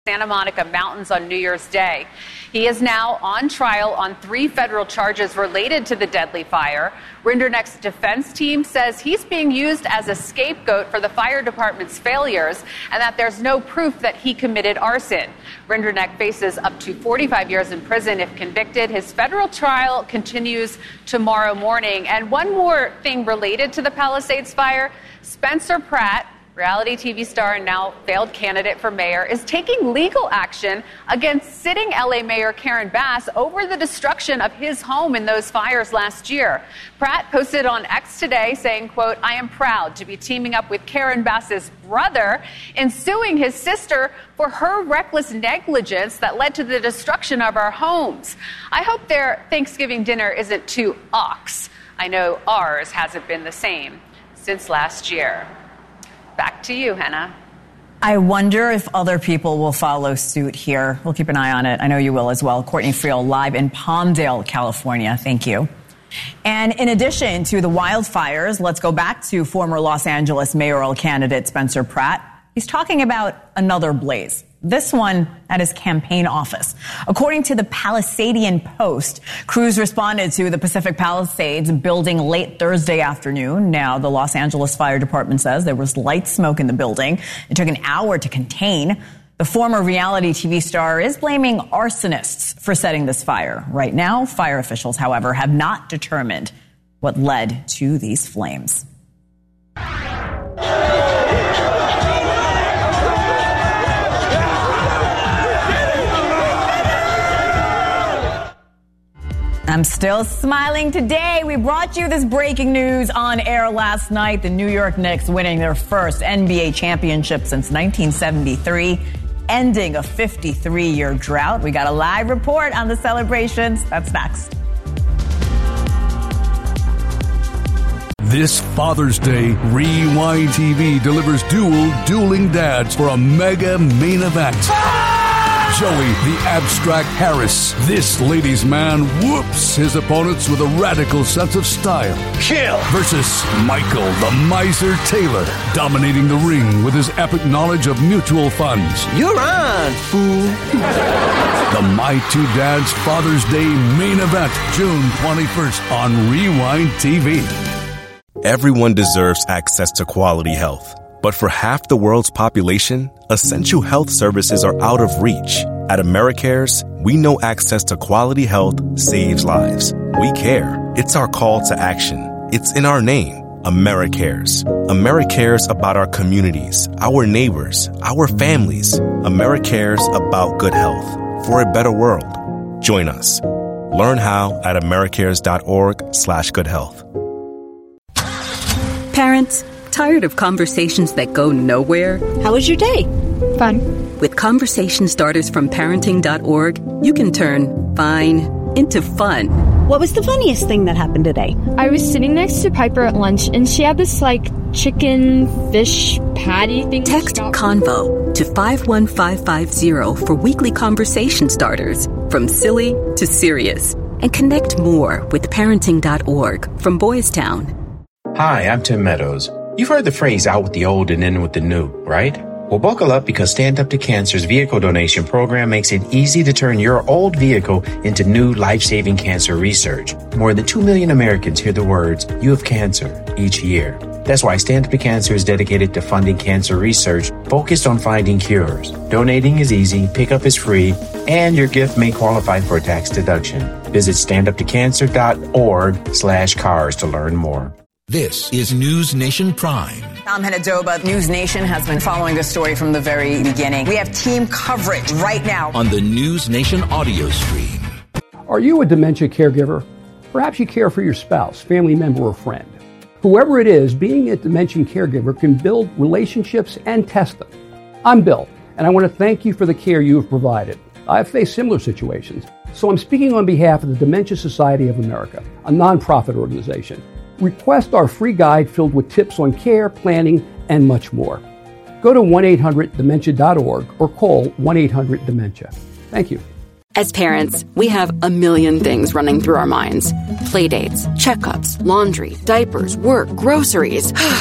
Santa Monica Mountains on New Year's Day. He is now on trial on 3 federal charges related to the deadly fire. Rinderknecht's defense team says he's being used as a scapegoat for the fire department's failures and that there's no proof that he committed arson. Rinderknecht faces up to 45 years in prison if convicted. His federal trial continues tomorrow morning. And one more thing related to the Palisades fire, Spencer Pratt, reality TV star and now failed candidate for mayor, is taking legal action against sitting LA Mayor Karen Bass over the destruction of his home in those fires last year. Pratt posted on X today saying, quote, "I am proud to be teaming up with Karen Bass's brother in suing his sister for her reckless negligence that led to the destruction of our homes. I hope their Thanksgiving dinner isn't too ox. I know ours hasn't been the same since last year." Back to you, Hannah. I wonder if other people will follow suit here. We'll keep an eye on it. I know you will as well. Courtney Friel live in Palmdale, California. Thank you. And in addition to the wildfires, let's go back to former Los Angeles mayoral candidate Spencer Pratt. He's talking about another blaze. This one at his campaign office. According to the Palisadian Post, crews responded to the Pacific Palisades building late Thursday afternoon. Now, the Los Angeles Fire Department says there was light smoke in the building. It took an hour to contain. The former reality TV star is blaming arsonists for setting this fire. Right now, fire officials, however, have not determined what led to these flames. I'm still smiling today. We brought you this breaking news on air last night. The New York Knicks winning their first NBA championship since 1973, ending a 53-year drought. We got a live report on the celebrations. That's next. This Father's Day, Rewind TV delivers dueling dads for a mega main event. Joey, the abstract Harris. This ladies' man whoops his opponents with a radical sense of style. Kill! Versus Michael, the miser Taylor, dominating the ring with his epic knowledge of mutual funds. You're on, fool. The My Two Dads Father's Day main event, June 21st on Rewind TV. Everyone deserves access to quality health. But for half the world's population, essential health services are out of reach. At AmeriCares, we know access to quality health saves lives. We care. It's our call to action. It's in our name, AmeriCares. AmeriCares about our communities, our neighbors, our families. AmeriCares about good health for a better world. Join us. Learn how at americares.org/goodhealth. Parents, tired of conversations that go nowhere? How was your day? Fun. With conversation starters from parenting.org, you can turn fine into fun. What was the funniest thing that happened today? I was sitting next to Piper at lunch, and she had this, chicken fish patty thing. Text CONVO to 51550 for weekly conversation starters, from silly to serious. And connect more with parenting.org from Boys Town. Hi, I'm Tim Meadows. You've heard the phrase out with the old and in with the new, right? Well, buckle up because Stand Up to Cancer's vehicle donation program makes it easy to turn your old vehicle into new life-saving cancer research. More than 2 million Americans hear the words, "You have cancer," each year. That's why Stand Up to Cancer is dedicated to funding cancer research focused on finding cures. Donating is easy, pickup is free, and your gift may qualify for a tax deduction. Visit standuptocancer.org/cars to learn more. This is News Nation Prime. I'm Hannah Doba. News Nation has been following this story from the very beginning. We have team coverage right now on the News Nation audio stream. Are you a dementia caregiver? Perhaps you care for your spouse, family member, or friend. Whoever it is, being a dementia caregiver can build relationships and test them. I'm Bill, and I want to thank you for the care you have provided. I've faced similar situations, so I'm speaking on behalf of the Dementia Society of America, a nonprofit organization. Request our free guide filled with tips on care, planning, and much more. Go to 1-800-DEMENTIA.org or call 1-800-DEMENTIA. Thank you. As parents, we have a million things running through our minds. Playdates, checkups, laundry, diapers, work, groceries.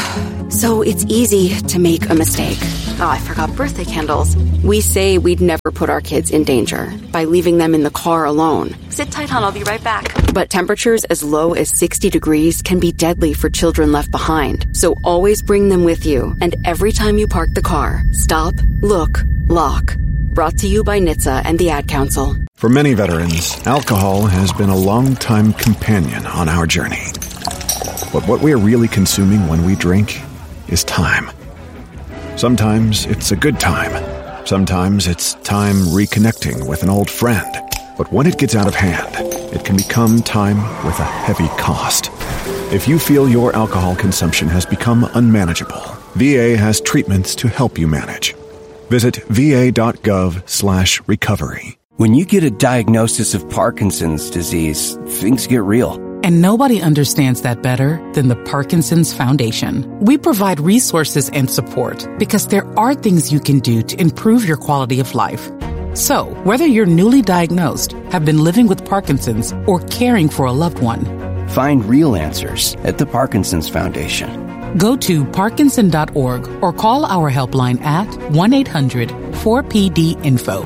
So it's easy to make a mistake. Oh, I forgot birthday candles. We say we'd never put our kids in danger by leaving them in the car alone. Sit tight, hon, I'll be right back. But temperatures as low as 60 degrees can be deadly for children left behind. So always bring them with you. And every time you park the car, stop, look, lock. Brought to you by NHTSA and the Ad Council. For many veterans, alcohol has been a long-time companion on our journey. But what we are really consuming when we drink is time. Sometimes it's a good time. Sometimes it's time reconnecting with an old friend. But when it gets out of hand, it can become time with a heavy cost. If you feel your alcohol consumption has become unmanageable, VA has treatments to help you manage. Visit va.gov/recovery. When you get a diagnosis of Parkinson's disease, things get real. And nobody understands that better than the Parkinson's Foundation. We provide resources and support because there are things you can do to improve your quality of life. So, whether you're newly diagnosed, have been living with Parkinson's, or caring for a loved one, find real answers at the Parkinson's Foundation. Go to parkinson.org or call our helpline at 1-800-4PD-INFO.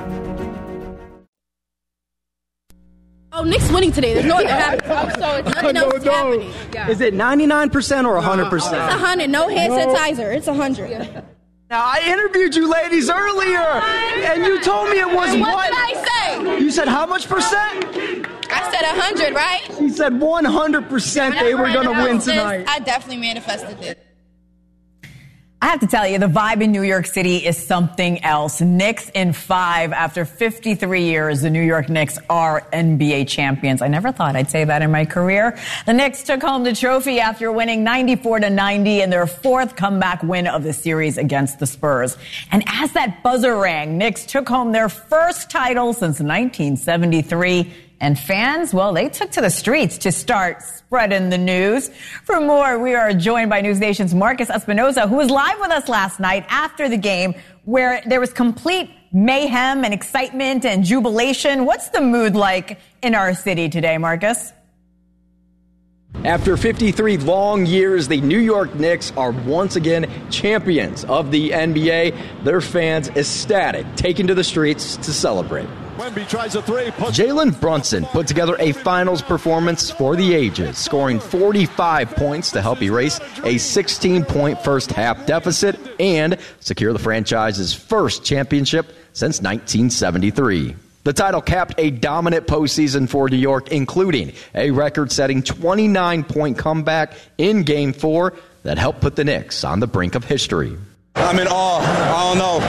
Oh, Nick's winning today. There's no other happening. So it's nothing else happening. Yeah. Is it 99% or 100%? It's 100. No hand sanitizer. It's 100. Now, I interviewed you ladies earlier, and you told me it was what? What did I say? You said how much percent? I said 100, right? She said 100% they were going to win tonight. I definitely manifested this. I have to tell you, the vibe in New York City is something else. Knicks in 5. After 53 years, the New York Knicks are NBA champions. I never thought I'd say that in my career. The Knicks took home the trophy after winning 94-90 in their 4th comeback win of the series against the Spurs. And as that buzzer rang, Knicks took home their first title since 1973. And fans, well, they took to the streets to start spreading the news. For more, we are joined by News Nation's Marcus Espinoza, who was live with us last night after the game, where there was complete mayhem and excitement and jubilation. What's the mood like in our city today, Marcus? After 53 long years, the New York Knicks are once again champions of the NBA. Their fans ecstatic, taking to the streets to celebrate. Wemby tries a three. Jalen Brunson put together a finals performance for the ages, scoring 45 points to help erase a 16-point first-half deficit and secure the franchise's first championship since 1973. The title capped a dominant postseason for New York, including a record-setting 29-point comeback in Game 4 that helped put the Knicks on the brink of history. I'm in awe. I don't know.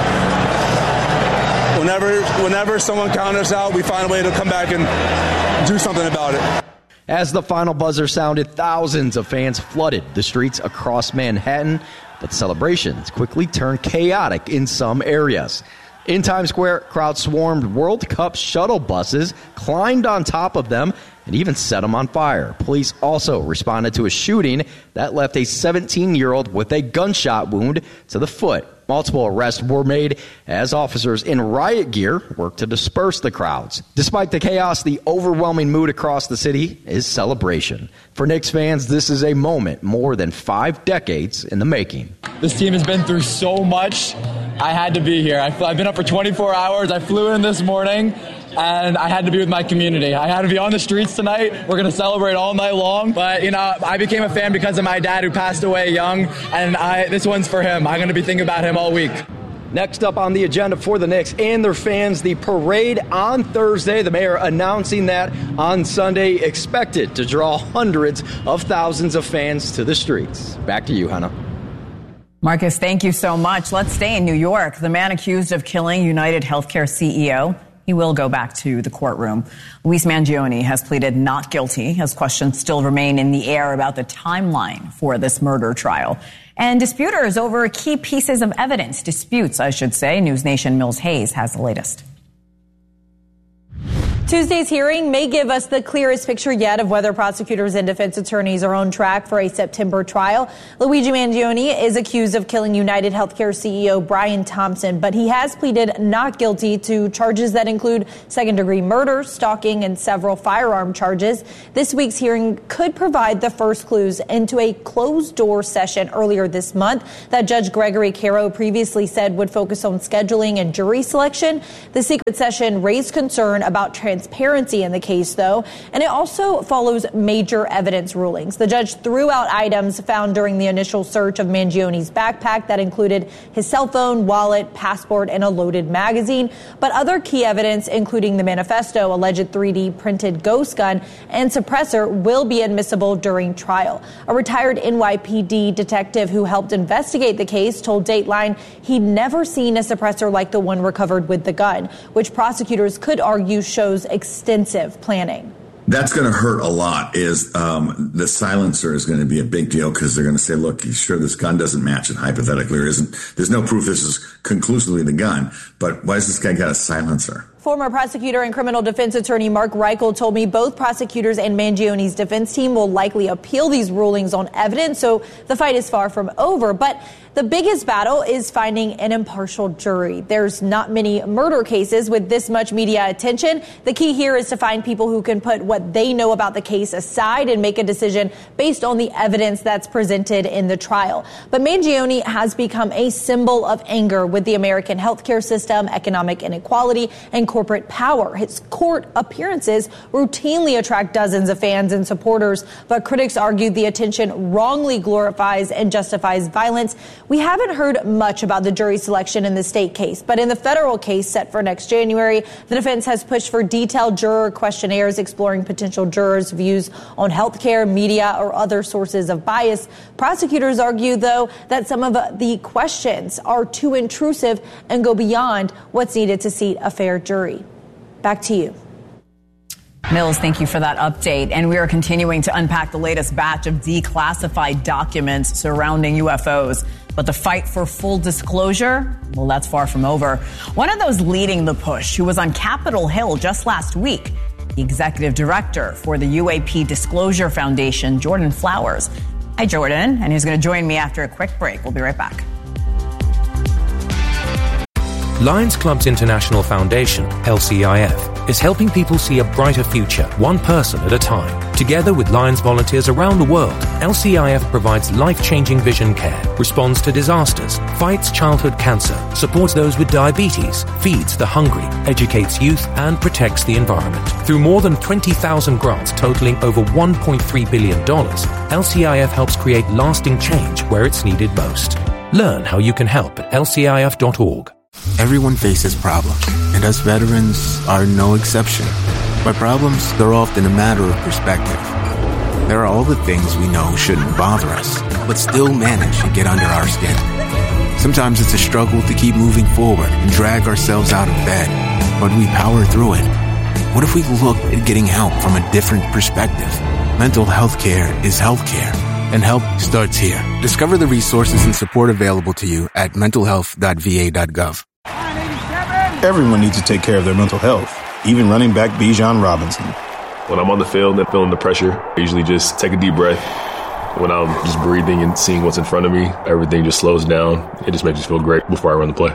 Whenever someone counters out, we find a way to come back and do something about it. As the final buzzer sounded, thousands of fans flooded the streets across Manhattan, but celebrations quickly turned chaotic in some areas. In Times Square, crowds swarmed World Cup shuttle buses, climbed on top of them, and even set them on fire. Police also responded to a shooting that left a 17-year-old with a gunshot wound to the foot. Multiple arrests were made as officers in riot gear worked to disperse the crowds. Despite the chaos, the overwhelming mood across the city is celebration. For Knicks fans, this is a moment more than 5 decades in the making. This team has been through so much. I had to be here. I've been up for 24 hours. I flew in this morning, and I had to be with my community. I had to be on the streets tonight. We're going to celebrate all night long. But, I became a fan because of my dad who passed away young, and this one's for him. I'm going to be thinking about him all week. Next up on the agenda for the Knicks and their fans, the parade on Thursday. The mayor announcing that on Sunday, expected to draw hundreds of thousands of fans to the streets. Back to you, Hannah. Marcus, thank you so much. Let's stay in New York. The man accused of killing United Healthcare CEO, he will go back to the courtroom. Luis Mangione has pleaded not guilty as questions still remain in the air about the timeline for this murder trial. And disputers over key pieces of evidence, disputes, I should say. News Nation Mills Hayes has the latest. Tuesday's hearing may give us the clearest picture yet of whether prosecutors and defense attorneys are on track for a September trial. Luigi Mangione is accused of killing United Healthcare CEO Brian Thompson, but he has pleaded not guilty to charges that include second-degree murder, stalking, and several firearm charges. This week's hearing could provide the first clues into a closed-door session earlier this month that Judge Gregory Caro previously said would focus on scheduling and jury selection. The secret session raised concern about transparency in the case, though, and it also follows major evidence rulings. The judge threw out items found during the initial search of Mangione's backpack that included his cell phone, wallet, passport, and a loaded magazine. But other key evidence, including the manifesto, alleged 3D printed ghost gun, and suppressor, will be admissible during trial. A retired NYPD detective who helped investigate the case told Dateline he'd never seen a suppressor like the one recovered with the gun, which prosecutors could argue shows extensive planning. That's going to hurt a lot. Is the silencer is going to be a big deal because they're going to say, look, you sure this gun doesn't match it hypothetically or isn't? There's no proof this is conclusively the gun, but why has this guy got a silencer? Former prosecutor and criminal defense attorney Mark Reichel told me both prosecutors and Mangione's defense team will likely appeal these rulings on evidence, so the fight is far from over. But the biggest battle is finding an impartial jury. There's not many murder cases with this much media attention. The key here is to find people who can put what they know about the case aside and make a decision based on the evidence that's presented in the trial. But Mangione has become a symbol of anger with the American healthcare system, economic inequality, and corporate power. His court appearances routinely attract dozens of fans and supporters, but critics argue the attention wrongly glorifies and justifies violence. We haven't heard much about the jury selection in the state case, but in the federal case set for next January, the defense has pushed for detailed juror questionnaires exploring potential jurors' views on healthcare, media, or other sources of bias. Prosecutors argue, though, that some of the questions are too intrusive and go beyond what's needed to seat a fair jury. Back to you. Mills, thank you for that update. And we are continuing to unpack the latest batch of declassified documents surrounding UFOs. But the fight for full disclosure, well, that's far from over. One of those leading the push, who was on Capitol Hill just last week, the executive director for the UAP Disclosure Foundation, Jordan Flowers. Hi, Jordan. And he's going to join me after a quick break. We'll be right back. Lions Clubs International Foundation, LCIF, is helping people see a brighter future, one person at a time. Together with Lions volunteers around the world, LCIF provides life-changing vision care, responds to disasters, fights childhood cancer, supports those with diabetes, feeds the hungry, educates youth, and protects the environment. Through more than 20,000 grants totaling over $1.3 billion, LCIF helps create lasting change where it's needed most. Learn how you can help at lcif.org. Everyone faces problems, and us veterans are no exception. But problems, they're often a matter of perspective. There are all the things we know shouldn't bother us, but still manage to get under our skin. Sometimes it's a struggle to keep moving forward and drag ourselves out of bed, but we power through it. What if we looked at getting help from a different perspective? Mental health care is health care, and help starts here. Discover the resources and support available to you at mentalhealth.va.gov. Everyone needs to take care of their mental health, even running back Bijan Robinson. When I'm on the field and feeling the pressure, I usually just take a deep breath. When I'm just breathing and seeing what's in front of me, everything just slows down. It just makes me feel great before I run the play.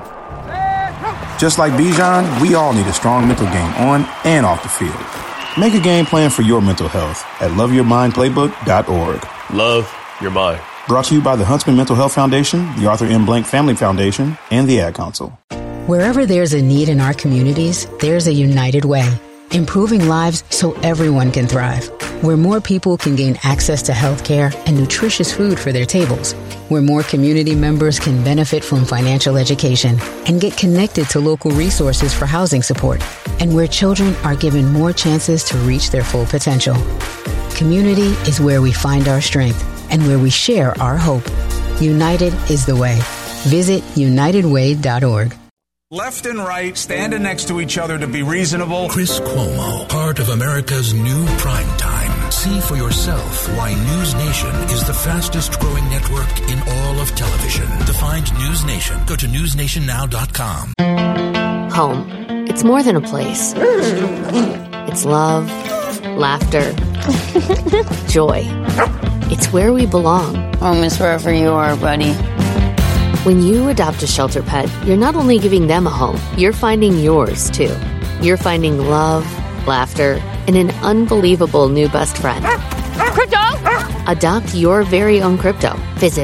Just like Bijan, we all need a strong mental game on and off the field. Make a game plan for your mental health at loveyourmindplaybook.org. Love your mind. Brought to you by the Huntsman Mental Health Foundation, the Arthur M. Blank Family Foundation, and the Ad Council. Wherever there's a need in our communities, there's a United Way, improving lives so everyone can thrive. Where more people can gain access to health care and nutritious food for their tables. Where more community members can benefit from financial education and get connected to local resources for housing support. And where children are given more chances to reach their full potential. Community is where we find our strength and where we share our hope. United is the way. Visit unitedway.org. Left and right, standing next to each other to be reasonable. Chris Cuomo, part of America's new primetime. See for yourself why News Nation is the fastest growing network in all of television. To find News Nation, go to newsnationnow.com. Home. It's more than a place. It's love, laughter, joy. It's where we belong. Home is wherever you are, buddy. When you adopt a shelter pet, you're not only giving them a home, you're finding yours, too. You're finding love, laughter, and an unbelievable new best friend. Crypto! Adopt your very own crypto. Visit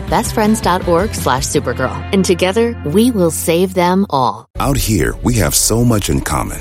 bestfriends.org/Supergirl. And together, we will save them all. Out here, we have so much in common.